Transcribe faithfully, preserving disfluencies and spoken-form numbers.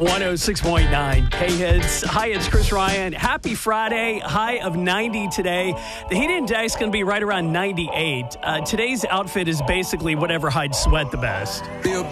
one oh six point nine K-Hits. Hi, it's Chris Ryan. Happy Friday. High of ninety today. The heat index is going to be right around ninety-eight. Uh, today's outfit is basically whatever hides sweat the best.